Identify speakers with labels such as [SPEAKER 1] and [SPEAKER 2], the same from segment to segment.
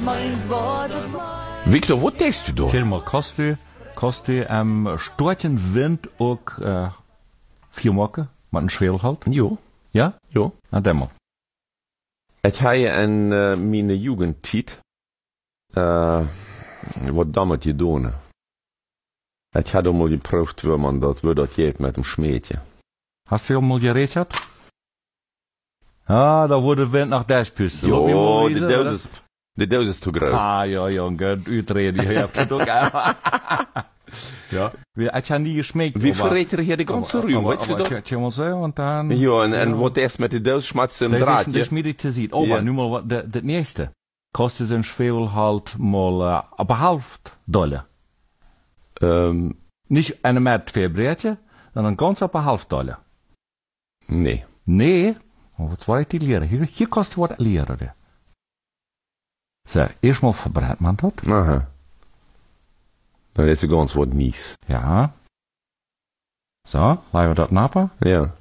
[SPEAKER 1] Victor, wat denkst du da?
[SPEAKER 2] Til mal koste storten wind ook 4 Mocken, met een schwel halt.
[SPEAKER 1] Jo.
[SPEAKER 2] Ja?
[SPEAKER 1] Jo.
[SPEAKER 2] Na demo.
[SPEAKER 1] Het hij in mijn jugendtijd wat damit gedaan. Het had al geproefd hoe man dat jeet met een smeetje.
[SPEAKER 2] Hast du mal geredet gehabt? Ah, da wurde Wind nach Dashpüste.
[SPEAKER 1] Jo, de doos is te groot.
[SPEAKER 2] Ah, ja, Junge, Utreden, je hebt het ook. Ja. Ik heb nie geschmeckt.
[SPEAKER 1] Wie verrät er hier de ganze Ruhe, weißt du
[SPEAKER 2] dat?
[SPEAKER 1] dat?
[SPEAKER 2] Ja, so, und dann...
[SPEAKER 1] Ja, en wat eerst met de doos schmatsen im Draht,
[SPEAKER 2] Das ist mir nicht zu sehen. Aber
[SPEAKER 1] Ja.
[SPEAKER 2] nu mal, das nächste. Kostet so ein Schwebel halt mal aber $0,5. Nicht eine Met 2 Brettchen, sondern ganz aber $0,5.
[SPEAKER 1] Nee.
[SPEAKER 2] Nee, wat wil ik die leren? Hier kost wat leren. So, erstmal verbrennt man das.
[SPEAKER 1] Aha. Dan is het ganz wat niets.
[SPEAKER 2] Ja. So, laten we dat nappen.
[SPEAKER 1] Ja.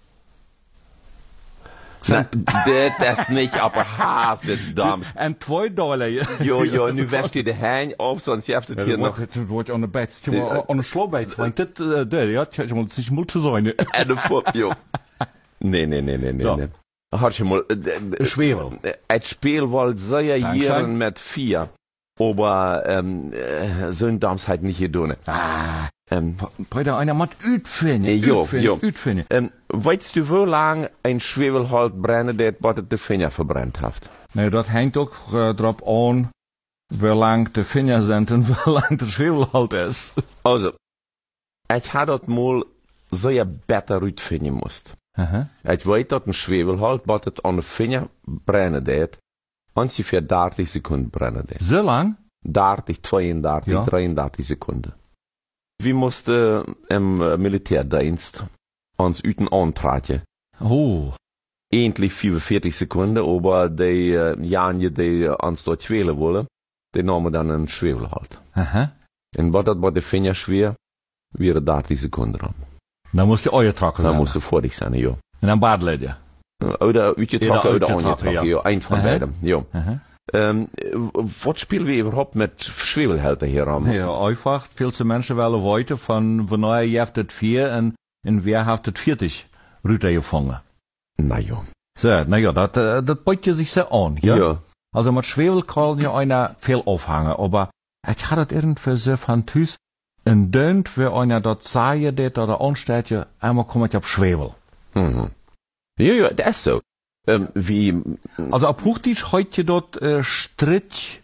[SPEAKER 1] Dat is niet aberhaft, dit dames.
[SPEAKER 2] En $2.
[SPEAKER 1] Jo, nu wäscht je de hein op, sonst je hebt het hier nog.
[SPEAKER 2] Het wordt aan de bed. Aan de slobbeid. Want dit, ja, het moet niet moeten zijn.
[SPEAKER 1] En de fop, jo. Nee.
[SPEAKER 2] Zo.
[SPEAKER 1] Nee. Had je mal,
[SPEAKER 2] Schwebel.
[SPEAKER 1] het speel wordt zeer
[SPEAKER 2] Dankeschön.
[SPEAKER 1] jaren met 4. Aber, zo'n dames halt niet gedaan.
[SPEAKER 2] Peter, einer moet uitvinden.
[SPEAKER 1] Jo.
[SPEAKER 2] Uitvinden.
[SPEAKER 1] Weißt du, hoe lang een schwebel halt brennen deed, wat het de vinger verbrannt heeft?
[SPEAKER 2] Nee, dat hangt ook erop aan, hoe lang de vinger zijn en hoe lang de schwebel halt is.
[SPEAKER 1] Also, ik had dat mal zeer beter uitvinden moest. Ik weet dat een schwebel halt, wat het aan de vinger brennen deed, ongeveer 30 seconden brennen deed.
[SPEAKER 2] Zo lang?
[SPEAKER 1] 30, 32,
[SPEAKER 2] Ja.
[SPEAKER 1] 33 Sekunden. Wir mussten im Militärdienst uns üten antraten.
[SPEAKER 2] Oh.
[SPEAKER 1] Endlich 45 Sekunden, aber die Janje, die uns dort schwelen wollen, die nahmen dann einen Schwebel halt. Und was das bei den Fingern schwer, wäre 30 Sekunden dran.
[SPEAKER 2] Dan moest je oor trokken
[SPEAKER 1] Dan
[SPEAKER 2] zijn.
[SPEAKER 1] moest je vorig zijn, ja.
[SPEAKER 2] En dan baardledje.
[SPEAKER 1] Oder uitgetrokken, oder
[SPEAKER 2] uitgetrokken,
[SPEAKER 1] aangetrokken, ja. Eén van beiden, ja. Wat spelen we überhaupt met Schwebelhelden hier aan?
[SPEAKER 2] Ja, einfach. Veel mensen willen weten van wanneer je hebt het 4 en wer heeft het 40 Rüter gevangen.
[SPEAKER 1] Na ja.
[SPEAKER 2] So, naja, dat potje sich so an, ja?
[SPEAKER 1] Ja.
[SPEAKER 2] Also mit Schwebel kann ja einer viel aufhängen, aber ich hatte das irgendwie so von Tüß, ein Dönt, wie einer dort sagen, das oder ansteht, ja, einmal kommt auf Schwebel.
[SPEAKER 1] Mhm. Ja, das ist so. Wie
[SPEAKER 2] Also ab Hochdeutsch heute dort Strich,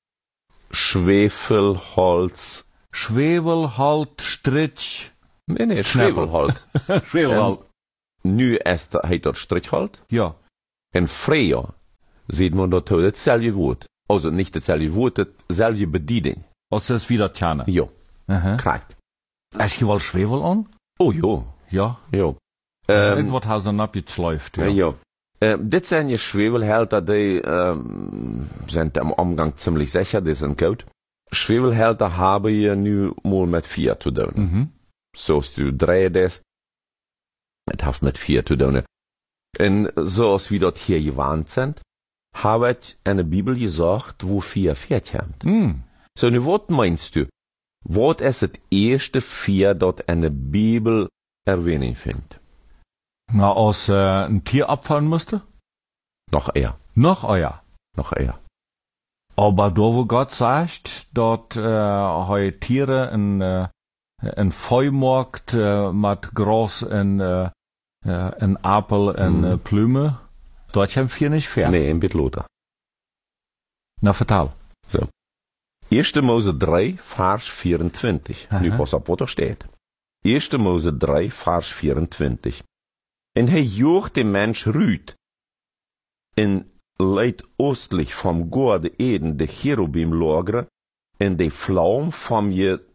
[SPEAKER 1] Schwefelholz.
[SPEAKER 2] Schwebel halt, Strich,
[SPEAKER 1] Nee, Schwefelholz.
[SPEAKER 2] Schwebel halt.
[SPEAKER 1] Nu is het dat strichholz.
[SPEAKER 2] Ja.
[SPEAKER 1] En früher sieht man dort hetzelfde Wort. Also nicht hetzelfde Wort, hetzelfde bediening.
[SPEAKER 2] Also das ist wieder Tjane.
[SPEAKER 1] Ja,
[SPEAKER 2] Aha.
[SPEAKER 1] krijgt.
[SPEAKER 2] Hast du wohl Schwebel an?
[SPEAKER 1] Oh ja,
[SPEAKER 2] Ja.
[SPEAKER 1] ja.
[SPEAKER 2] Irgendwas hast du dann abgeschleift, ja.
[SPEAKER 1] Ja. Dit zijn je Schwefelhelden, die zijn im Umgang ziemlich sicher, die sind gut. Schwefelhelden hebben je nu mal met 4 te doen.
[SPEAKER 2] Mhm.
[SPEAKER 1] Zoals du 3 des, het heeft met 4 te doen. En zoals we dat hier gewand zijn, habe ich in der Bibel gesagt, wo 4 Pferd haben.
[SPEAKER 2] Mm.
[SPEAKER 1] So, nu, wat meinst du? Wat is het eerste 4 dat in der Bibel erwähning vindt?
[SPEAKER 2] Na, als ein Tier abfallen musste?
[SPEAKER 1] Noch eher.
[SPEAKER 2] Noch euer.
[SPEAKER 1] Noch eher.
[SPEAKER 2] Aber da, wo Gott sagt, dort heu Tiere in Feumarkt mit Gras in Apel in Plüme, dort haben wir nicht fair.
[SPEAKER 1] Nee, in Bitloter.
[SPEAKER 2] Na, vertel.
[SPEAKER 1] So. 1. Mose 3, Vers 24.
[SPEAKER 2] Aha.
[SPEAKER 1] Nu pas op wat er steht. 1. Mose 3, Vers 24. En hij joeg de mens Rüd en leidt oostlich vom Gorde Eden de Cherubim lagere en de Flaum vom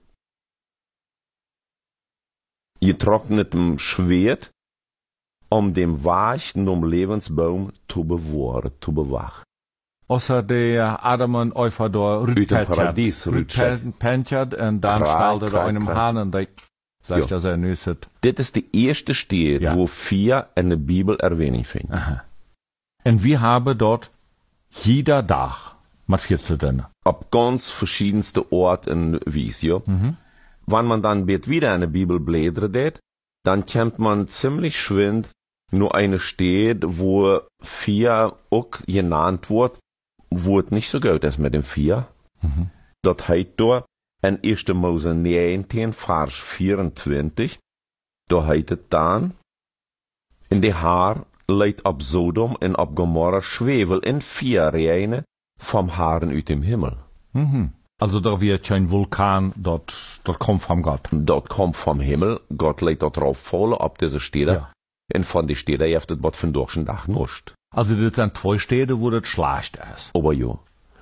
[SPEAKER 1] getrocknetem Schwert dem Weichen Lebensbaum zu bewahren, zu bewachen.
[SPEAKER 2] Außer der Adam und Eva da
[SPEAKER 1] Paradies
[SPEAKER 2] rütpenchert und dann stalde da einem Hahn und der sagt, dass er nüsset.
[SPEAKER 1] Das ist die erste Stelle, wo 4 in der Bibel Erwähnung finden.
[SPEAKER 2] Aha. Und wir haben dort jeder Tag Mit 14 dann.
[SPEAKER 1] Ab ganz verschiedenste Ort und Wies, ja. Wenn man dann wieder eine Bibel blättert, dann kennt man ziemlich schwind nur eine steht, wo 4 auch genannt wird, wo es nicht so gut ist mit dem 4. Dort heißt dort, in 1. Mose 19, Vers 24, da heißt es dann, in de Haar leidt ab Sodom und ab Gomorra Schwefel in 4 Reine vom Haaren uit dem Himmel.
[SPEAKER 2] Also da wird kein Vulkan, dort kommt vom Gott.
[SPEAKER 1] Dort kommt vom Himmel, Gott leidt dort drauf voll ab diese Städte.
[SPEAKER 2] Ja.
[SPEAKER 1] Und von den Städten heeft het wat van durch den Dach nicht.
[SPEAKER 2] Also das sind 2 Städte, wo das schlecht ist.
[SPEAKER 1] Aber ja.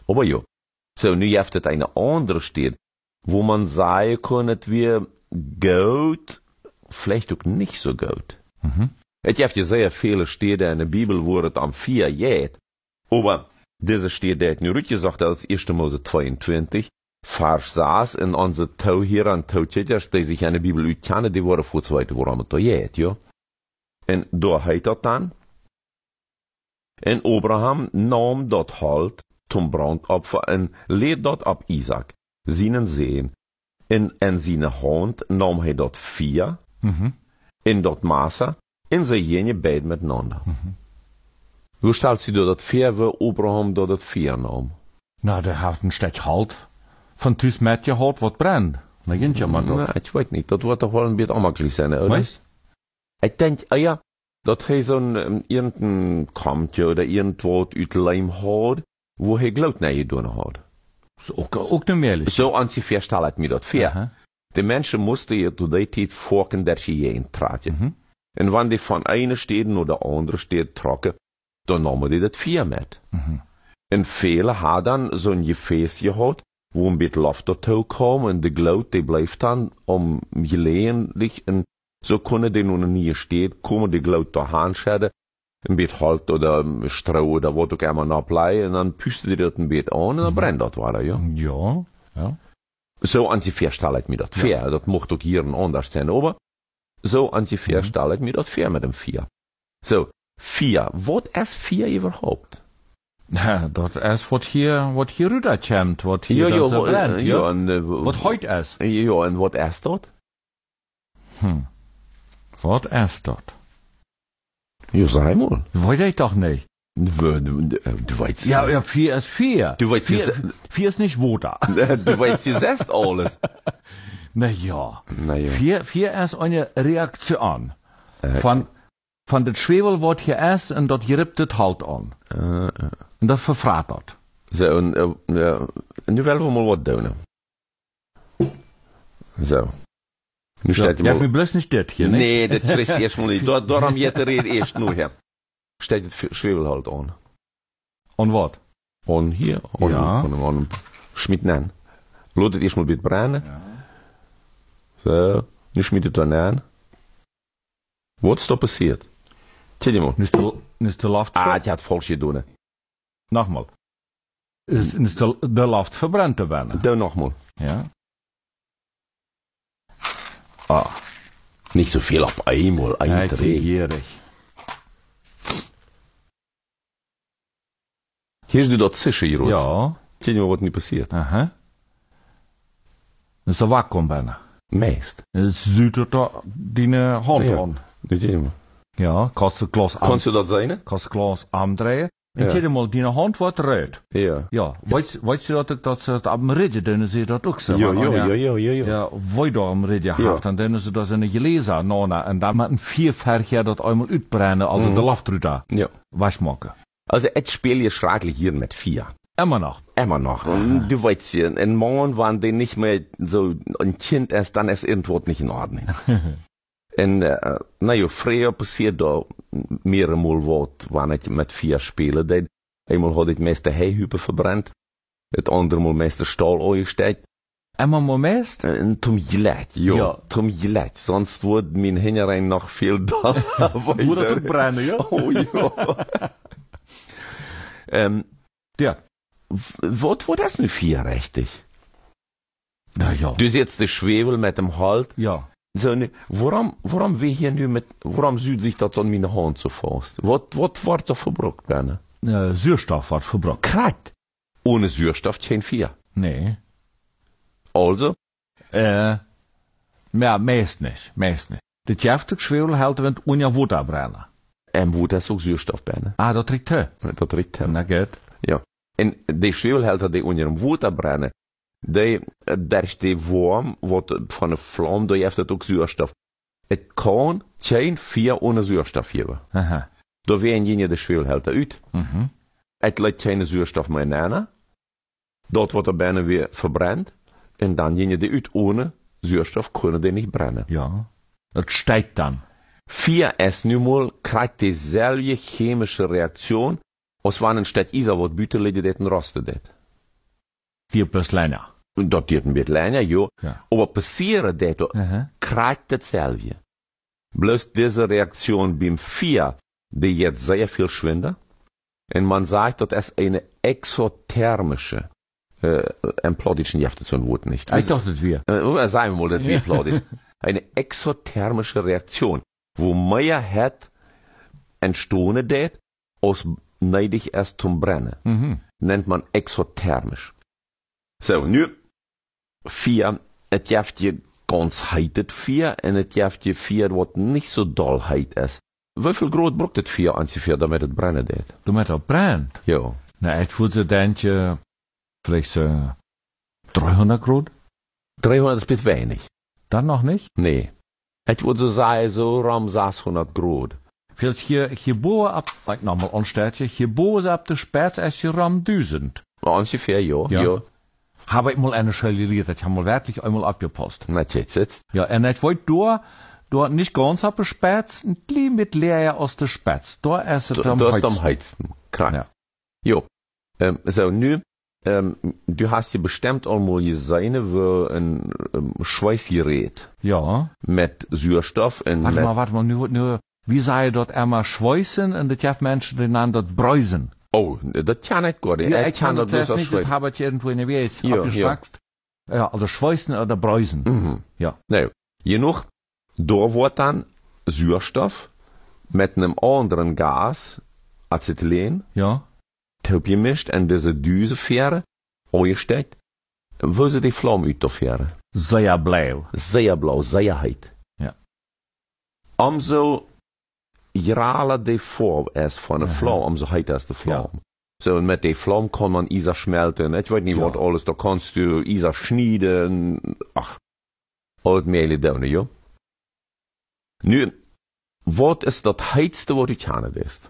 [SPEAKER 1] So, nu heeft het eine andere Stadt, wo man sagen kann, dass wir gut, vielleicht auch nicht so gut. Es gibt ja sehr viele Städte in der Bibel, wo es am 4 geht. Aber diese Städte hat nur gesagt, als 1. Mose 22, Vers 6 in unsere Tau hier an Tautjetjas, die sich an der Bibel uitkennen, die waren vor 2. woran es da geht, ja. En daar heet dat dan. En Abraham nam dat halt zum brandopfer en leed dat op Isaac, zijn zeen. En zijn hand nam hij dat 4, in dat massa, en zij gingen beid miteinander. Hoe stellst du dat 4, wo Abraham dat 4 nam?
[SPEAKER 2] Na, der hat ein Stück halt von Tüs Mädchen halt, was brennt. Na, geht ja mal doch.
[SPEAKER 1] Nee, ik weet niet, dat wordt toch wel een beetje allemaal zijn, oder?
[SPEAKER 2] Weißt?
[SPEAKER 1] Ik denk, ja, dat hij zo'n irgendein kampje oder irgendwo uit Leim had, wo hij gloed naar je doen had.
[SPEAKER 2] Ook niet meer.
[SPEAKER 1] Zo aan zich verstellen ik me dat ver. De mensen moesten je tot die tijd volken dat je heen traten. En wanneer die van ene steden naar de andere steden trokken, dan namen die dat 4 met. En vele hadden dan zo'n gefeest gehad, wo een beetje lucht naartoe kwam en de gloed die blijft dan gelegentlich en so kunnen die nun nie steht, kommen die Glout da Handschäden, ein Bett halt oder Stroh oder was auch immer noch bleiben, und dann püstet die dort ein Bett an und dann brennt das weiter, ja.
[SPEAKER 2] Ja.
[SPEAKER 1] So an sich verstelle ich mir das fair, das macht auch hier anders sein, aber so an sich verstelle ich mir das fair mit dem 4. So, 4, was ist 4 überhaupt?
[SPEAKER 2] Ja, das ist, was hier rüberkommt, was hier so brennt, ja. Was heute ist.
[SPEAKER 1] Ja, und was ist das?
[SPEAKER 2] Was ist das?
[SPEAKER 1] Ja, sag mal.
[SPEAKER 2] Weiß ich doch nicht.
[SPEAKER 1] Du weißt
[SPEAKER 2] ja, 4 ist 4.
[SPEAKER 1] Du weißt
[SPEAKER 2] 4 ist nicht wo da.
[SPEAKER 1] Du weißt, du siehst alles.
[SPEAKER 2] Naja. 4 ist eine Reaktion. Von das Schwefel, was hier ist, und dort gerippt das halt an. Und das verfrattert.
[SPEAKER 1] So, und nu willen we mal was doen. So. Nu staat
[SPEAKER 2] ja, mir bloß nicht das hier, ne?
[SPEAKER 1] Nee, das frisst erstmal nicht. Darum geht der Rede erst nur her. Steht das Schwefel halt an.
[SPEAKER 2] Und was?
[SPEAKER 1] Und hier. Und schmitten an. Lotet erstmal bitte brennen. Ja. So. Nu schmiedet dann an. Was ist da passiert? Tell mal.
[SPEAKER 2] Ist der Luft
[SPEAKER 1] die hat falsch gedaan.
[SPEAKER 2] Nochmal. Ist der Luft verbrannt worden?
[SPEAKER 1] Dan nochmal.
[SPEAKER 2] Ja.
[SPEAKER 1] Nicht so viel auf einmal.
[SPEAKER 2] Gierig.
[SPEAKER 1] Hier ist du dort Zische hier.
[SPEAKER 2] Ja.
[SPEAKER 1] Tell mal, was nicht passiert.
[SPEAKER 2] Aha. Ist der Vakuum bijna.
[SPEAKER 1] Meest.
[SPEAKER 2] Es südet da deine Hand an. Ja, kannst du Glas
[SPEAKER 1] Kannst du das sein?
[SPEAKER 2] Kannst du Glas andrehen. Und ja. Mal, deine Hand wird rot.
[SPEAKER 1] Ja.
[SPEAKER 2] Ja, weißt du, dass sie das am Reden, dann sie das auch so.
[SPEAKER 1] Ja.
[SPEAKER 2] Ja, weiter am Reden haft, und dann sie das in gelesen, und dann mit 4 Färcher das einmal uitbrennen, also der Luft drüber.
[SPEAKER 1] Ja.
[SPEAKER 2] Was machen?
[SPEAKER 1] Also, jetzt spiel je schrecklich hier mit 4.
[SPEAKER 2] Immer noch.
[SPEAKER 1] Und du weißt ja, ein Mann, wenn der nicht mehr so ein Kind ist, dann ist irgendwo nicht in Ordnung. Und, früher passiert da mehrere Mal was, wenn ich mit 4 spiele. Einmal hatte ich meeste Heihübe verbrannt, das andere Mal meeste Stahl angesteckt.
[SPEAKER 2] Einmal mal meest?
[SPEAKER 1] Zum Gillett, ja. Zum Gillett. Sonst wurde mein Hinnerein noch viel da.
[SPEAKER 2] Wurde das brennen, ja?
[SPEAKER 1] Oh, ja.
[SPEAKER 2] Ja.
[SPEAKER 1] Was ist denn 4 richtig?
[SPEAKER 2] Na ja.
[SPEAKER 1] Du siehst den Schwefel mit dem Halt.
[SPEAKER 2] Ja.
[SPEAKER 1] So, warum wir hier nu warum süd sich das an meine Hand so fast? Was wird da verbrucht werden?
[SPEAKER 2] Sauerstoff wird verbrucht.
[SPEAKER 1] ohne Sauerstoff kein Feuer.
[SPEAKER 2] Nee.
[SPEAKER 1] Also,
[SPEAKER 2] Ja, meest nicht. De tjeftig schwefelhelter wird unja Wutter brennen.
[SPEAKER 1] wo das auch Sauerstoff binnen.
[SPEAKER 2] Ah, dat trekt he.
[SPEAKER 1] Dat riecht hem.
[SPEAKER 2] Na gut.
[SPEAKER 1] Ja. En die schwefelhelter die onder hem water brennen, daar is die warm, wat van een vlam, daar heeft het ook zuurstof. Het kan geen Feuer ohne Sauerstoff geben.
[SPEAKER 2] Aha.
[SPEAKER 1] Da werden jene de schwefelhelter uit.
[SPEAKER 2] Mhm.
[SPEAKER 1] Het leidt geen Sauerstoff meer in. Dort wordt er bijna weer verbrannt. En dan jene die uit ohne Sauerstoff kunnen die nicht brennen.
[SPEAKER 2] Ja. Dat steigt dann.
[SPEAKER 1] Feuer ist nu mal krijgt dezelfde chemische Reaktion, als wanneer statt Isa wat buiten liggen dat en rosten dat.
[SPEAKER 2] 4 plus länger.
[SPEAKER 1] Dat duurt een beetje langer, ja.
[SPEAKER 2] Ja.
[SPEAKER 1] Aber passieren dat,
[SPEAKER 2] Aha.
[SPEAKER 1] krijgt hetzelfde. Bloß diese Reaktion beim Feuer, die jetzt sehr viel schwinder. Und man sagt, das ist eine exothermische, implodischen Jefte Wort nicht.
[SPEAKER 2] Ich dachte, das wir.
[SPEAKER 1] Sagen wir mal, das wie plodisch. Eine exothermische Reaktion, wo mehr hat entstehen det, aus neidig erst zum Brennen.
[SPEAKER 2] Mhm.
[SPEAKER 1] Nennt man exothermisch. So, nu, Feuer, het jeft je ganz heitet Feuer, en het jeft je Feuer, wat nicht so doll heit ist. Wie viel Grad braucht das Feuer an sich, damit es brennen det?
[SPEAKER 2] Du met dat brennt.
[SPEAKER 1] Ja.
[SPEAKER 2] Na, ich würde denken, vielleicht so 300 Grad?
[SPEAKER 1] 300 ist bit wenig.
[SPEAKER 2] Dann noch nicht?
[SPEAKER 1] Nee. Ich würde so sagen, so rum 600 Grad.
[SPEAKER 2] Vielleicht hier boven ab, ik nochmal onstertje, hier boven ab de Späts ist hier rum 1000.
[SPEAKER 1] Ungefähr, ja.
[SPEAKER 2] Ja.
[SPEAKER 1] Ja.
[SPEAKER 2] Habe ich mal eine Schaliert, ich habe mal wirklich einmal abgepasst.
[SPEAKER 1] Na, jetzt.
[SPEAKER 2] Ja, und ich wollte da nicht ganz ab der Späts, ein bisschen mit Leer aus der Späts. Da ist es am
[SPEAKER 1] Da ist
[SPEAKER 2] heißsten.
[SPEAKER 1] am heizen. Klar.
[SPEAKER 2] Ja.
[SPEAKER 1] Jo. So, nu, du hast ja bestimmt einmal gesehen, wo ein Schweißgerät
[SPEAKER 2] Ja.
[SPEAKER 1] mit Sauerstoff und
[SPEAKER 2] Warte mal, nur, wie sei dort einmal schweißen und das haben Menschen, die nennen dort bräusen.
[SPEAKER 1] Oh, das kann nicht gut.
[SPEAKER 2] Ja, ich kann das
[SPEAKER 1] bloß
[SPEAKER 2] nicht, das
[SPEAKER 1] schweißen.
[SPEAKER 2] habe ich irgendwo in der Welt
[SPEAKER 1] Ja,
[SPEAKER 2] abgeschwachst. Ja, also schweißen oder bräusen.
[SPEAKER 1] Mhm.
[SPEAKER 2] Ja.
[SPEAKER 1] Nou, genug, da wird dann Sauerstoff mit einem anderen Gas, Acetylen,
[SPEAKER 2] Ja.
[SPEAKER 1] gemischt in diese Düsefähre, angesteckt, wo sie die Flamme uitfähren.
[SPEAKER 2] Sehr blau.
[SPEAKER 1] Sehr blau, sehr heiß.
[SPEAKER 2] Ja.
[SPEAKER 1] Umso graler die Form ist von der Flamme, umso heißer ist die Flamme. So, und mit der Flamme kann man Isa schmelzen. Ich weiß nicht,
[SPEAKER 2] Ja.
[SPEAKER 1] was alles, da kannst du Isa schneiden. Ach, alles mehr da, ja. Nu, was ist das heißste, was du kennen wirst?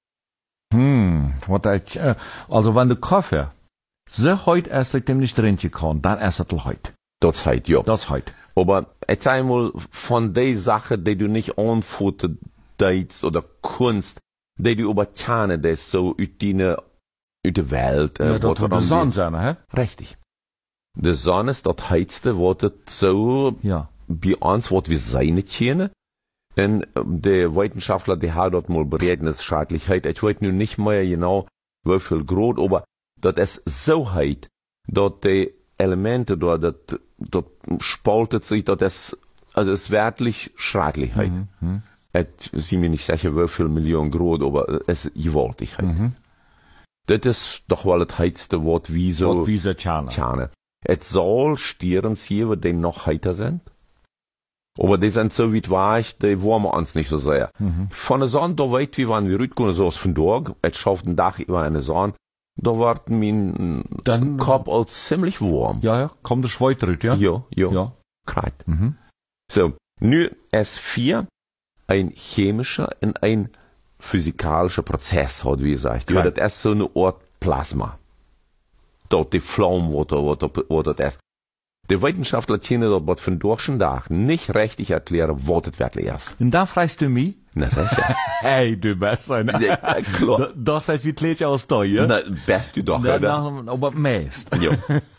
[SPEAKER 2] Also wenn der Kaffee so heut ist, dass ich dem nicht trinken kann, dann ist das heut.
[SPEAKER 1] Das ist heiß, ja.
[SPEAKER 2] Das heut.
[SPEAKER 1] Aber jetzt einmal von der Sache, die du nicht anfuttern darfst oder Kunst, die du aber kennen, das so uit der Welt.
[SPEAKER 2] Ja, das wird die Sonne sein, hä?
[SPEAKER 1] Richtig. Die Sonne ist das heißste, was das so
[SPEAKER 2] Ja.
[SPEAKER 1] bei uns, was wir sein kennen. Und der Wissenschaftler, die hat dort mal berechnet, Schadlichkeit. Ich weiß nun nicht mehr genau, wie viel Grad, aber das ist so heiß, dass die Elemente dort, das spaltet sich, das ist, also es ist wirklich Schadlichkeit. Ich bin mir nicht sicher, wie viel Millionen Grad, aber es ist gewaltig. Das ist doch wohl das heißste Wort, wie so.
[SPEAKER 2] Wat wie ze tjane.
[SPEAKER 1] Tjane. Es soll Stieren geben, die noch heiter sind. Aber die sind so weit weich, die wollen wir uns nicht so sehr. Von der Sonne, da weit wie wann wir rütteln, so aus von dort, es schafft ein Dach über eine Sonne, da wird mein
[SPEAKER 2] Dann-
[SPEAKER 1] Kopf als ziemlich warm.
[SPEAKER 2] Ja, kommt der Schweit rüt, ja?
[SPEAKER 1] Ja, ja.
[SPEAKER 2] Ja.
[SPEAKER 1] Kreit.
[SPEAKER 2] Mhm.
[SPEAKER 1] So, nu S4, ein chemischer und ein physikalischer Prozess hat, wie gesagt. Ja,
[SPEAKER 2] Kreit.
[SPEAKER 1] das ist so eine Art Plasma. Dort die Flamme, wo das ist. Die Wissenschaftler können das was von durchschen Tag nicht richtig erklären, was das wirklich ist.
[SPEAKER 2] Und dann fragst du mich,
[SPEAKER 1] Na, sicher.
[SPEAKER 2] hey, du bist ein,
[SPEAKER 1] Ja, klar.
[SPEAKER 2] doch seid wie kleed je aus da, ja?
[SPEAKER 1] Na, best du doch,
[SPEAKER 2] Ja,
[SPEAKER 1] oder?
[SPEAKER 2] aber meest.
[SPEAKER 1] Ja.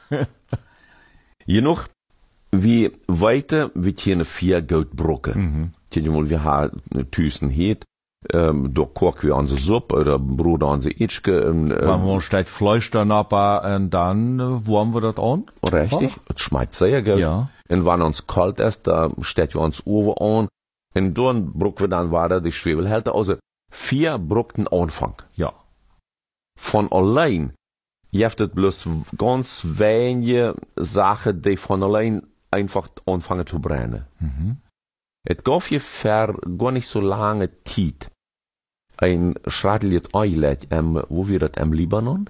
[SPEAKER 1] Genug, wie weiter, wir können 4 Goldbrücken. Kennt ihr mal, wir haben Tüßen hier, da kochen wir unsere Suppe oder Brot unsere Itschke,
[SPEAKER 2] Wenn wir steht Fleisch dann ab, und dann wärmen wir das an.
[SPEAKER 1] richtig, es schmeckt sehr gut.
[SPEAKER 2] Ja.
[SPEAKER 1] Und wenn uns kalt ist, da steht wir uns Oven an, und dann brücken wir dann weiter die Schwefelhälter, also 4 Brücken Anfang.
[SPEAKER 2] Ja.
[SPEAKER 1] Von allein Je hebt het bloß ganz wenige Sachen, die von allein einfach anfangen zu brennen. Het gaf je gar nicht so lange Zeit. Ein schrateliert Eilet, wo wir das im Libanon?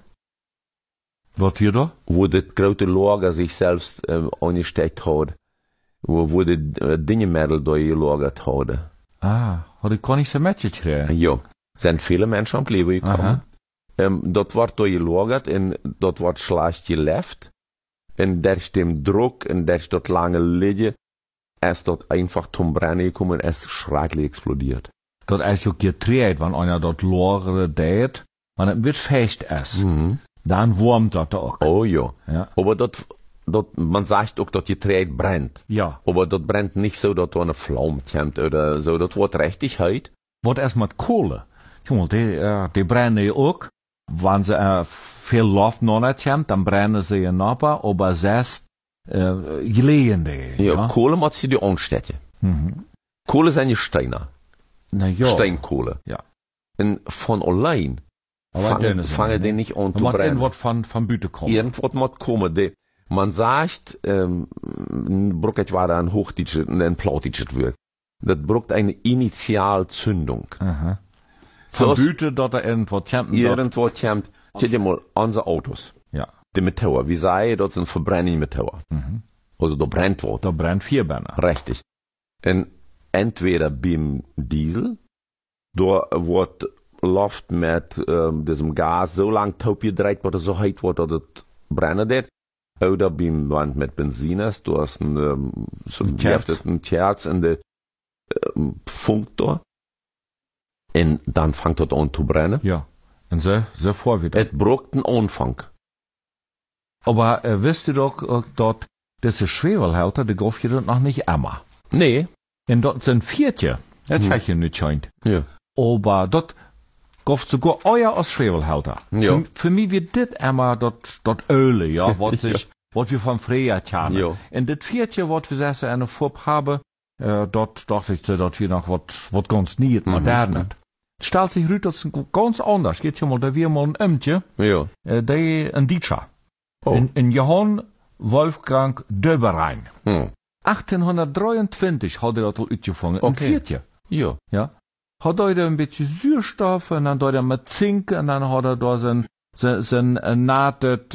[SPEAKER 2] Wat hier da?
[SPEAKER 1] Wo das große Lager sich selbst angesteckt hat. Wo die Dingemädel da gelagert hat.
[SPEAKER 2] Had ik kon niet zo'n match gekregen.
[SPEAKER 1] Ja, zijn viele Menschen am Leben gekommen. Dat wordt da gelagert en dat wordt schlecht gelebt. En durch dem Druck en durch das lange Liegen ist dort einfach zum Brennen gekommen und es schrecklich explodiert.
[SPEAKER 2] Dat is ook getreed, wanneer einer dat lagere deed, want het wird fest is. Dan warmt dat ook.
[SPEAKER 1] Oh ja.
[SPEAKER 2] Ja.
[SPEAKER 1] Aber dat, man sagt auch, dass die Träd brennt.
[SPEAKER 2] Ja.
[SPEAKER 1] Aber das brennt nicht so, dass da eine Flamme kommt oder so. Das wird richtig heiß.
[SPEAKER 2] Wat is met kolen? Jongen, die brennen je ook. Wanneer ze veel lucht nog komt, dan brennen ze je nappa, aber zes gelegen.
[SPEAKER 1] Ja, Kohle macht sie die anstecken. Kohle sind ja Steine.
[SPEAKER 2] Na ja.
[SPEAKER 1] Steinkohle.
[SPEAKER 2] Ja.
[SPEAKER 1] Und von allein fangen die nicht an zu brennen.
[SPEAKER 2] Irgendwas von Büte kommen.
[SPEAKER 1] Irgendwas muss kommen. Man sagt, Brucket war da ein Hochdeutsches, ein Plattdeutsches Wort. Das braucht eine Initialzündung.
[SPEAKER 2] Von Büte, dass da irgendwas kommt.
[SPEAKER 1] Irgendwas kommt. Stell dir mal, unsere Autos.
[SPEAKER 2] Ja.
[SPEAKER 1] Die Motoren. Wie sagen, das sind Verbrennungsmotoren. Also da brennt was.
[SPEAKER 2] Da brennt Vierbrenner.
[SPEAKER 1] Richtig. Und entweder beim Diesel, da wird Luft mit diesem Gas so lang taub gedreht, dass es so heiß wird, dass es brennen wird. Oder beim Wand mit Benzin ist, du hast einen Terz in der Funk da. Und dann fängt das an zu brennen.
[SPEAKER 2] Ja. Und so vorwärts.
[SPEAKER 1] Es braucht einen Anfang.
[SPEAKER 2] Aber wisst ihr doch, dass diese Schwefelhalter, die gauf je das noch nicht immer.
[SPEAKER 1] Nee.
[SPEAKER 2] Und das sind Viertje. Das hat je nicht scheint.
[SPEAKER 1] Ja.
[SPEAKER 2] Aber das gauf sogar euer als Schwefelhalter.
[SPEAKER 1] Ja.
[SPEAKER 2] Für mich wird das immer das Öle, ja, was wir von früher kennen.
[SPEAKER 1] Ja.
[SPEAKER 2] Und das Viertje, was wir selbst eine Farbe haben, dort dachte ich, dass wir noch was ganz nicht modernes. Stellt sich raus, das ist ganz anders. Geht ja mal, da wir mal ein Ämtje,
[SPEAKER 1] Ja.
[SPEAKER 2] der ein Dietscher.
[SPEAKER 1] Oh.
[SPEAKER 2] In Johann Wolfgang Döberein. 1823 hat er das uitgefangen. Ein Viertje.
[SPEAKER 1] Ja.
[SPEAKER 2] Ja. Hat er ein bisschen Süßstoff und dann hat er mit Zink und dann hat er da sein natet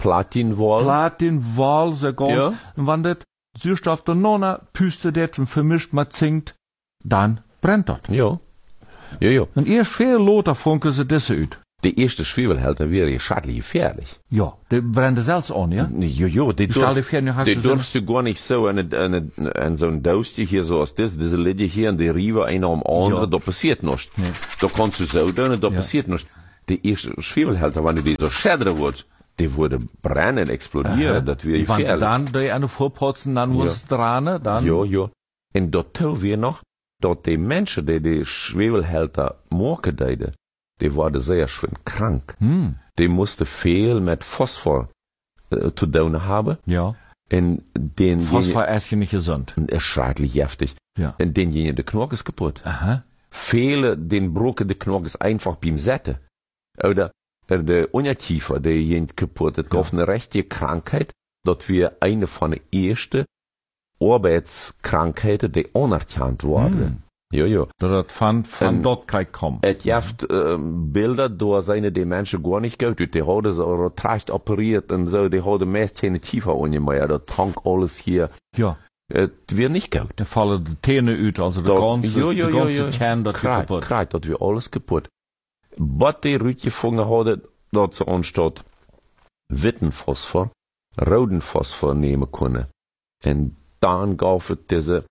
[SPEAKER 2] Platinwall, so ganz.
[SPEAKER 1] Ja.
[SPEAKER 2] Und wenn das Süßstoff da noch püstet das und vermischt mit Zink, dann brennt das.
[SPEAKER 1] Ja. Ja, ja.
[SPEAKER 2] Und erst viel Lothar funken sie das uit.
[SPEAKER 1] Der erste Schwefelhalter wäre schadlich gefährlich.
[SPEAKER 2] Ja, der brennt selbst an, ja?
[SPEAKER 1] Ja, die
[SPEAKER 2] darfst
[SPEAKER 1] du gar nicht so in so ein Doosje hier so als diese Lidje hier in der Rive, einer am anderen, da passiert nichts.
[SPEAKER 2] Nee.
[SPEAKER 1] Da kannst du so tun, da passiert nichts. Der erste Schwefelhalter, wenn du die so schädern würdest, die würde brennen, explodieren, das wäre gefährlich.
[SPEAKER 2] Wenn dann die eine vorpotzen, dann muss es dran, dann.
[SPEAKER 1] Ja. Und dort tun wir noch, dort die Menschen, die Schwefelhalter morgen deiden, die waren sehr schön krank. Die mussten viel mit Phosphor zu tun haben.
[SPEAKER 2] Ja.
[SPEAKER 1] Und den
[SPEAKER 2] Phosphor ist ja nicht gesund.
[SPEAKER 1] Und ist schrecklich heftig.
[SPEAKER 2] Ja.
[SPEAKER 1] Und denjenigen, der Knochen ist kaputt.
[SPEAKER 2] Aha.
[SPEAKER 1] Viele, den broken de Knochen ist einfach beim Setten. Oder der Unterkiefer, der jemand kaputt. Das gab eine rechte Krankheit, dass wir eine von den ersten Arbeitskrankheiten, die anerkannt wurden. Ja.
[SPEAKER 2] Dat van dort krijgt kommen.
[SPEAKER 1] Es gibt Bilder, da seine die Menschen gar nicht gut. Die haben so tracht operiert und so, die haben meist keine Tiefer ungefähr. Da tank alles hier.
[SPEAKER 2] Ja.
[SPEAKER 1] Es wird nicht gut.
[SPEAKER 2] Da fallen die Täne uit, also der ganze Kern, das wird kaputt.
[SPEAKER 1] Krijgt, das wird alles kaputt. Was die Rütgefunden hadden, dat ze anstatt witten Phosphor, roten Phosphor nehmen können. Und dann gab es diese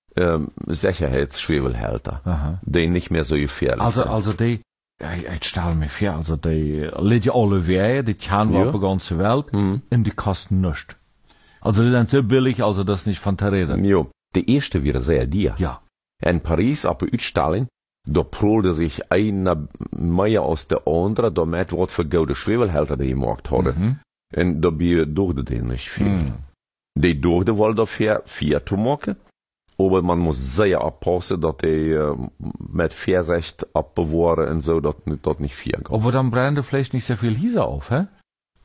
[SPEAKER 1] Sicherheitsschwefelhalter, die nicht mehr so gefährlich sind.
[SPEAKER 2] Also die, ich stelle mir vor, also die liegen alle weg, die kennen wir auf der ganzen Welt, und die kosten nichts. Also die sind so billig, also das ist nicht von der Rede.
[SPEAKER 1] Ja, die erste wäre sehr dir.
[SPEAKER 2] Ja.
[SPEAKER 1] In Paris, auf der Ausstellung, da prolte sich einer mehr aus der andere, damit was für gute Schwefelhalter die gemacht hadden. Und dabei durfte die nicht viel. Die durfte wohl dafür 4 zu machen. Aber man muss sehr aufpassen, dass die mit Vorsicht abbewahren und so, dass nicht 4 geht.
[SPEAKER 2] Aber dann brennt vielleicht nicht sehr viel Hieser auf, hä?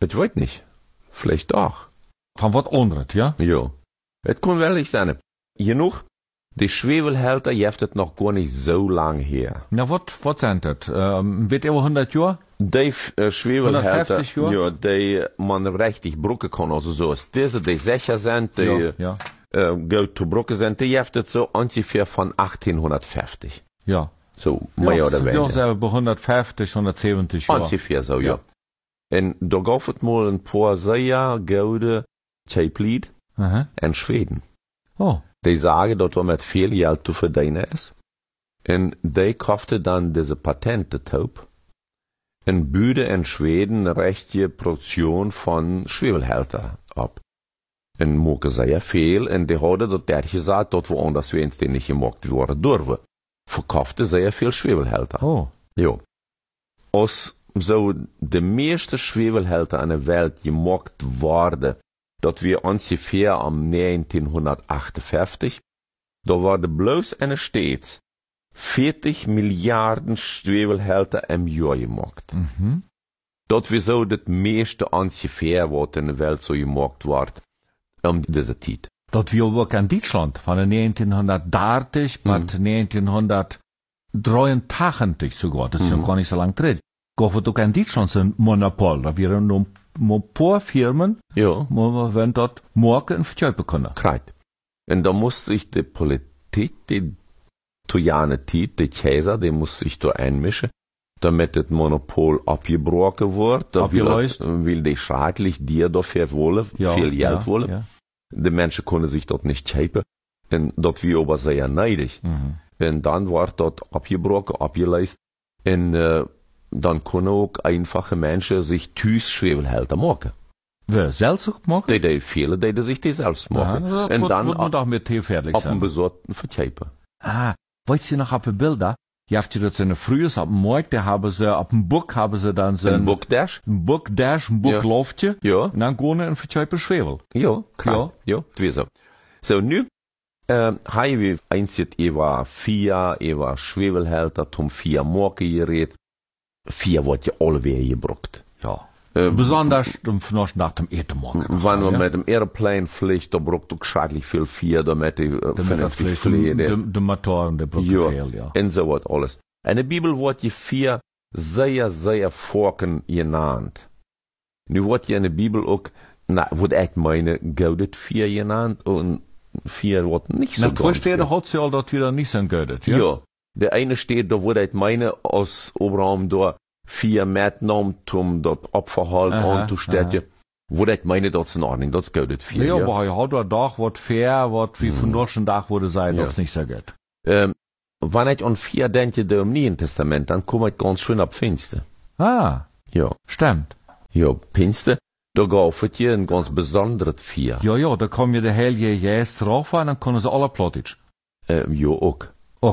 [SPEAKER 1] Ich weiß nicht. Vielleicht doch.
[SPEAKER 2] Von was anderes, ja?
[SPEAKER 1] Ja. Es kann wel sein. Genug, die Schwefelhelter heeft het noch gar nicht so lang her.
[SPEAKER 2] Na, was sind das? Wird über 100 Jahre?
[SPEAKER 1] Die Schwefelhelter,
[SPEAKER 2] 150 Jahre?
[SPEAKER 1] ja, die man richtig brucken kann, also so als diese, die sicher sind, die
[SPEAKER 2] Ja.
[SPEAKER 1] gut zu brucken sind, die heeft het so ungefähr von 1850.
[SPEAKER 2] Ja.
[SPEAKER 1] So, mehr oder
[SPEAKER 2] Ja,
[SPEAKER 1] weniger.
[SPEAKER 2] selber bei 150, 170 Jahre.
[SPEAKER 1] Ungefähr so, ja.
[SPEAKER 2] Ja.
[SPEAKER 1] En da gaf het mal ein paar sehr gute Chaplied
[SPEAKER 2] Aha.
[SPEAKER 1] in Schweden.
[SPEAKER 2] Oh.
[SPEAKER 1] Die sagen, dat er met veel geld te verdienen is. En die kaufte dann diese Patente taub. En büde in Schweden rechtje Produktion von Schwefelhelter ab. En mogen sehr veel, en die hadden dat der gesagt, dat we anders wens die niet gemaakt worden durven. Verkaufte sehr viel Schwefelhelter.
[SPEAKER 2] Oh.
[SPEAKER 1] Ja. Als so de meeste Schwefelhelter in der Welt gemaakt worden, dat wir ungefähr am 1958, da waren bloß eine stets 40 Milliarden Schwefelhelter im Jahr gemaakt.
[SPEAKER 2] Mhm.
[SPEAKER 1] Dat wir so das meeste ungefähr, was in der Welt so gemaakt wordt, diese Zeit.
[SPEAKER 2] Dat wir auch in Deutschland von 1930 bis 1983 sogar, das ist ja gar nicht so lang drin. Gaf het ook in Deutschland so ein Monopol. Da wären nur ein paar Firmen,
[SPEAKER 1] Ja,
[SPEAKER 2] wenn dort morgen verkaufen können.
[SPEAKER 1] krijgt. En dan moest sich die Politik, die Tujane Tiet, die Kaiser, die muss sich da einmischen, damit das Monopol abgebrochen wird. Da will die schrecklich dir dafür wollen, viel Geld wollen.
[SPEAKER 2] Ja.
[SPEAKER 1] Die Menschen können sich dort nicht schäpen. Und dort wir aber sehr neidig.
[SPEAKER 2] Mhm.
[SPEAKER 1] Und dann wird dort abgebrochen, abgeleist. Und dann können auch einfache Menschen sich Schwefelhelter machen.
[SPEAKER 2] Wer selbst auch machen?
[SPEAKER 1] Die viele, die sich die selbst machen.
[SPEAKER 2] Ja,
[SPEAKER 1] und dann
[SPEAKER 2] wird man doch mit Tee fertig
[SPEAKER 1] auf dem
[SPEAKER 2] sein.
[SPEAKER 1] besorgten vertjäpen.
[SPEAKER 2] Ah, weißt du noch auf den Bilder? Je habt ihr das in der Früh, auf dem Markt, da haben sie, auf dem Buck haben sie dann so
[SPEAKER 1] Ein Bookdash?
[SPEAKER 2] ein Buckdash, ein Bucklaufje.
[SPEAKER 1] Ja.
[SPEAKER 2] Und dann gehen sie in verkaufen Schwefel.
[SPEAKER 1] Ja, klar.
[SPEAKER 2] Ja.
[SPEAKER 1] Ja, wie so. So, nu, haben wir einzig über 4, über Schwefelhelter, um 4 Morgen geredet. 4 wird ja alle wieder gebraucht.
[SPEAKER 2] Ja. Besonders noch nach dem Etenmorgen.
[SPEAKER 1] Wenn man mit dem Airplane fliegt, da braucht auch schrecklich viel 4, damit die vernünftig fliegen.
[SPEAKER 2] De Motoren, der braucht viel, ja.
[SPEAKER 1] En so wat alles. In der Bibel wordt je 4 sehr, sehr Volken genannt. Nu wordt je in der Bibel ook, wordt echt meine, goudet 4 genannt und 4 wordt nicht so
[SPEAKER 2] Na, zwei Städte hat sie all dort wieder nicht so gehört, ja?
[SPEAKER 1] Ja. Der eine steht, da wurde meine aus Abraham da 4 mitgenommen, dort Opferhalt anzustellen. Wurde meine dort in Ordnung, das gehört 4.
[SPEAKER 2] Ja, aber er hat doch was fair, was wie von deutschen Tag wurde sein, das nicht so gut.
[SPEAKER 1] Wenn ich an 4 denke, da im Neuen Testament, dann komme ich ganz schön ab Pfingsten.
[SPEAKER 2] Ah,
[SPEAKER 1] Ja.
[SPEAKER 2] stimmt.
[SPEAKER 1] Ja, Pfingsten, da gab es hier ein ganz besonderes 4.
[SPEAKER 2] Ja, da kommen ja der Heilige Geist drauf und dann können sie alle plottig.
[SPEAKER 1] Ja, auch.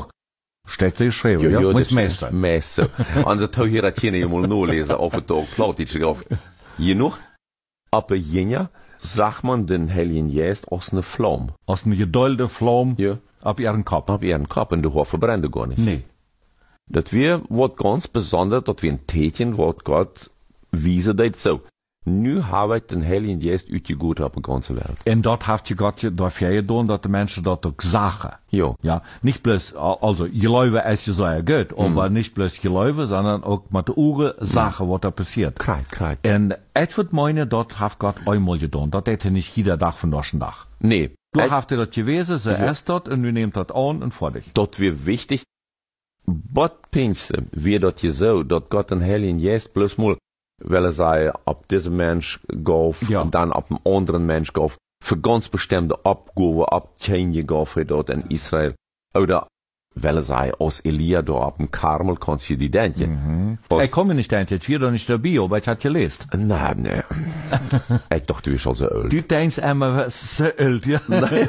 [SPEAKER 2] Steht sie geschrieben, ja? Muss Messer.
[SPEAKER 1] Messer. Anders hou je dat je niet mal nalezen of het ook plaut iets gaf. Genoeg, ab Jinja zag man den Heiligen Geist aus einer Flamme.
[SPEAKER 2] Aus einer gedulden Flamme
[SPEAKER 1] Ja.
[SPEAKER 2] ab ihren Kopf.
[SPEAKER 1] Ab ihren Kopf und der Hof verbrannte gar nicht.
[SPEAKER 2] Nee.
[SPEAKER 1] Dat wir wat ganz besonders, dat wir ein Tätchen, wat Gott wiese dat so. Nu habe ich den Heiligen Geist uitgegoed op de ganze Welt.
[SPEAKER 2] Und dort habt ihr Gott dafür getan, dass die Menschen dort auch sagen.
[SPEAKER 1] Ja.
[SPEAKER 2] Ja, nicht bloß, also, Geläufe ist ja so gut, aber nicht bloß Geläufe, sondern auch mit der Uhren Sachen, was da passiert.
[SPEAKER 1] Kijk.
[SPEAKER 2] Und ich würde meinen, dort hat Gott einmal getan. Das hätte nicht jeder Tag von deutschen Tag.
[SPEAKER 1] Nee.
[SPEAKER 2] Du habt ihr das gewesen, so erst dort, und du nehmt das an und fertig.
[SPEAKER 1] Dat wir wichtig. Wat Pfingsten, wir dat je so, dat Gott den Heiligen Geist bloß mal, weil er sei, ab diesem Mensch gauf,
[SPEAKER 2] Ja.
[SPEAKER 1] und dann ab einem anderen Mensch gauf, für ganz bestimmte Abgaben, Abchange gauf er dort in Israel. Oder, weil er sei, aus Elia da ab dem Karmel kannst du die denken.
[SPEAKER 2] Ich komme nicht dahin, ich war doch nicht dabei, aber ich hatte gelesen.
[SPEAKER 1] Nein, nee. Ich dachte, du bist schon so alt.
[SPEAKER 2] Du denkst immer, so alt, ja?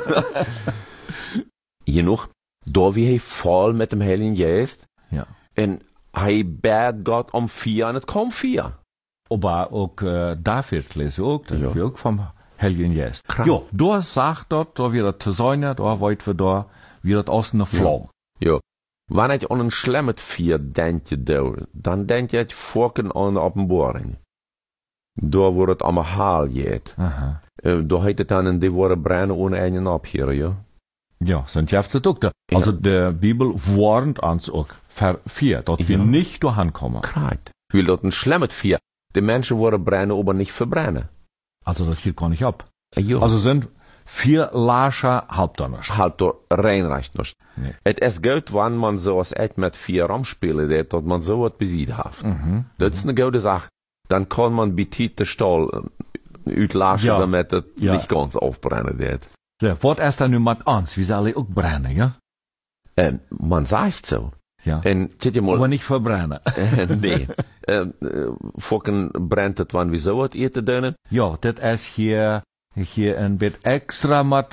[SPEAKER 1] Genoeg, da wie hij voll mit dem Heiligen Geist,
[SPEAKER 2] Ja.
[SPEAKER 1] und hij bad Gott um 4 und es kommt 4.
[SPEAKER 2] Aber auch David lese auch, das ist auch vom Heiligen Geist.
[SPEAKER 1] Klar.
[SPEAKER 2] Ja, du sagt dort, da wird das sein, da weit wir da, wird das aus einer Flamme.
[SPEAKER 1] Ja. Wenn ich an ein schlemmet 4 denke, dann denke ich Forken an Offenbarung. Da wordt het allemaal haal geht.
[SPEAKER 2] Aha.
[SPEAKER 1] Da heet het dan, die worden brennen ohne einen abhören, ja?
[SPEAKER 2] Ja, sind ja das auch da. Also, die Bibel warnt uns auch für 4, dass wir nicht durchkommen.
[SPEAKER 1] Krijt. Wil dat een schlemmet vier. De mensen worden brennen, aber nicht verbrennen.
[SPEAKER 2] Also, das geht gar nicht ab.
[SPEAKER 1] Ja.
[SPEAKER 2] Also sind 4 Lascher halbdonners.
[SPEAKER 1] Halt door reinreicht nicht.
[SPEAKER 2] Nee.
[SPEAKER 1] Het is goed wanneer man zoals echt met 4 ramspelen deed, dat man zo wat beziet heeft. Dat is een goede zaak. Dan kan man bij de stal uitlachen,
[SPEAKER 2] Ja.
[SPEAKER 1] damit het
[SPEAKER 2] Ja.
[SPEAKER 1] niet ganz aufbrennen deed.
[SPEAKER 2] So, wat ist da nun mit uns? Wir sollen auch brennen, ja?
[SPEAKER 1] Man sagt so.
[SPEAKER 2] Ja.
[SPEAKER 1] En kijk je
[SPEAKER 2] Aber
[SPEAKER 1] mal,
[SPEAKER 2] nicht verbrennen.
[SPEAKER 1] nee. Fokken brennt het wanneer we zo wat eten doen.
[SPEAKER 2] Ja, das ist hier ein bit extra mit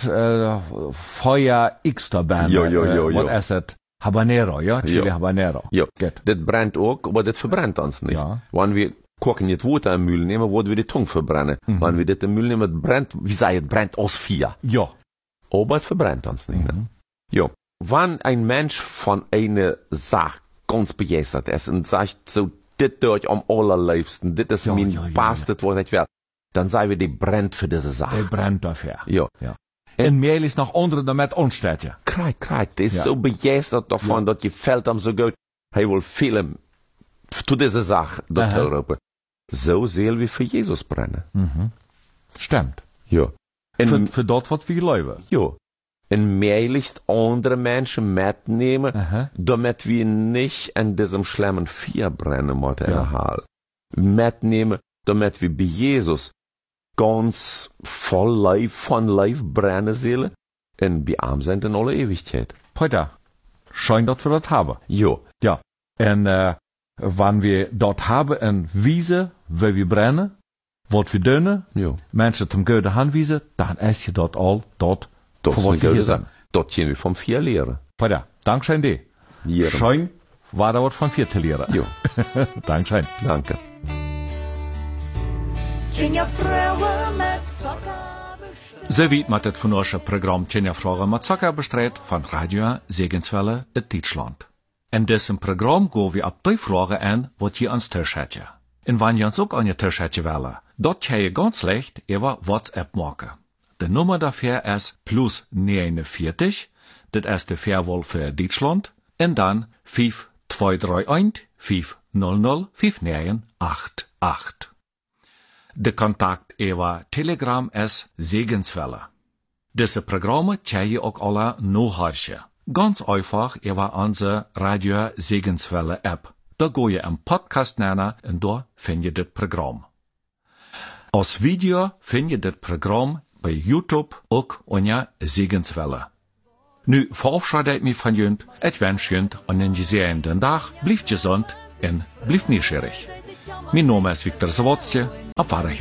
[SPEAKER 2] Feuer extra Band.
[SPEAKER 1] Jo.
[SPEAKER 2] Was ist das? Habanero, ja? Chili
[SPEAKER 1] Ja.
[SPEAKER 2] Habanero.
[SPEAKER 1] Ja,
[SPEAKER 2] Gut.
[SPEAKER 1] dit brennt ook, maar dit verbrennt ons niet.
[SPEAKER 2] Ja.
[SPEAKER 1] Wanneer we koken het water in Mühl nemen, worden we de tong verbrennen. Wanneer we dit in Mühl nemen, het brennt, wie zei het brennt als 4.
[SPEAKER 2] Ja.
[SPEAKER 1] Aber het verbrennt ons niet. Ne? Ja. Wanneer een mens van een zaak ganz begeistert is en zegt zo, dit doe ik am allerliefsten, dit is mijn baas, dit wordt het wel, dan zijn we die brennt voor deze zaak.
[SPEAKER 2] Der brennt dafür.
[SPEAKER 1] Ja.
[SPEAKER 2] Ja. En Mehl ist nach anderen damit onstetje.
[SPEAKER 1] Krijg. Die is
[SPEAKER 2] Ja.
[SPEAKER 1] zo begeisterd daarvan, dat je fällt hem zo goed. Hij wil filmen zu deze zaak dat
[SPEAKER 2] Aha.
[SPEAKER 1] roepen. Zo zullen we voor Jezus brennen.
[SPEAKER 2] Stimmt.
[SPEAKER 1] Ja. En,
[SPEAKER 2] Für dort, was wir glauben.
[SPEAKER 1] ja. En meilichst andere Menschen mitnehmen,
[SPEAKER 2] Aha.
[SPEAKER 1] damit wir nicht in diesem schlimmen 4 brennen moeten
[SPEAKER 2] Ja.
[SPEAKER 1] herhalen. Mitnehmen, damit wir bei Jesus ganz voll Leib von Leib brennen zullen en bij arm zijn in alle Ewigkeit.
[SPEAKER 2] Peter, schein dat wir das haben.
[SPEAKER 1] Ja.
[SPEAKER 2] Ja. En wann wir dort haben een Wiese, wo wir brennen, wat wir dönen,
[SPEAKER 1] Ja.
[SPEAKER 2] Menschen zum Goede hanwiesen, dan is je dat al dort
[SPEAKER 1] Dat
[SPEAKER 2] voor
[SPEAKER 1] is
[SPEAKER 2] wat
[SPEAKER 1] een
[SPEAKER 2] wir hier
[SPEAKER 1] goede
[SPEAKER 2] zijn.
[SPEAKER 1] zaak. Dat kunnen we van 4 leren.
[SPEAKER 2] Peter, dankzij die.
[SPEAKER 1] Hier.
[SPEAKER 2] Schein war da wat von 4 te leren.
[SPEAKER 1] Ja.
[SPEAKER 2] Dankzij.
[SPEAKER 1] Danke.
[SPEAKER 3] Tjenja vrouwen met sokken besteld.
[SPEAKER 2] Zo wie met het vandaagse programma Tjenja Vragen met Zakken bestreed van Radio Segenswelle het Deutschland. In diesem Programm gaan we op die vragen aan wat je ons thuis hebt. En wanneer je ons ook aan je thuis hebt willen, dat kan je ganz leicht over WhatsApp maken. De nummer daarvoor is +49, dat is de verwol voor Duitsland, en dan 5231 500 5988. De contact over Telegram is Segenswelle. Deze programma kan je ook alle nachhören. Ganz einfach über onze Radio Segenswelle App. Da go je een podcast nemen en daar vind je dit programma. Als video vind je dit programma bij YouTube ook onder Segenswelle. Nu verabschiede ik me van jullie. Ik wens jullie een gezegende dag. Blijf gezond en blijf nieuwsgierig. Mijn naam is Victor Zawodje. Op